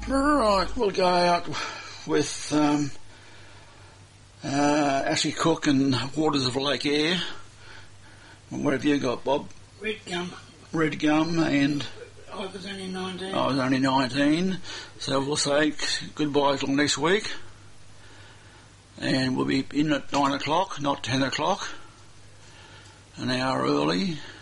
Right, we'll go out with Ashley Cook and Waters of Lake Eyre. What have you got, Bob? Red Gum. Red Gum, and I was only 19. I was only 19, so we'll say goodbye till next week. And we'll be in at 9 o'clock, not 10 o'clock, an hour early.